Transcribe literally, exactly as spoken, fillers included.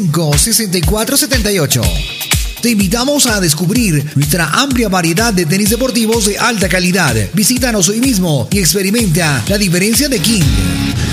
sesenta y cuatro setenta y ocho. Te invitamos a descubrir nuestra amplia variedad de tenis deportivos de alta calidad. Visítanos hoy mismo y experimenta la diferencia de King.